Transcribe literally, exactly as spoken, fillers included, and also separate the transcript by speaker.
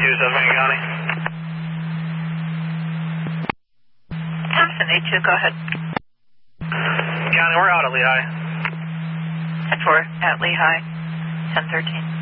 Speaker 1: two, Southern County.
Speaker 2: Thompson, A two, go ahead.
Speaker 1: County, we're out at Lehigh.
Speaker 2: ten four at Lehigh, ten thirteen.